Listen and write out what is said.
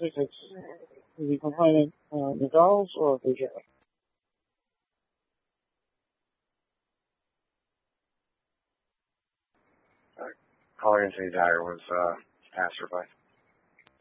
tickets. Is he complaining the girls or the guy? Caller into the Dyer was passerby.